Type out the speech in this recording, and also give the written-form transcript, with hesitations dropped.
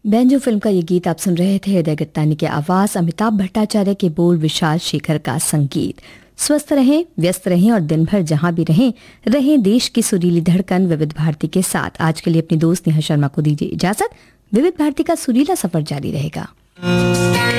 Banjo film का ये गीत आप सुन रहे थे। हृदय गट्टानी की आवाज, अमिताभ भट्टाचार्य के बोल, विशाल शेखर का संगीत। स्वस्थ रहें, व्यस्त रहें और दिन भर जहां भी रहें रहें देश की सुरीली धड़कन विविध भारती के साथ। आज के लिए अपनी दोस्त नेहा शर्मा को दीजिए इजाजत। विविध भारती का सुरीला सफर जारी रहेगा।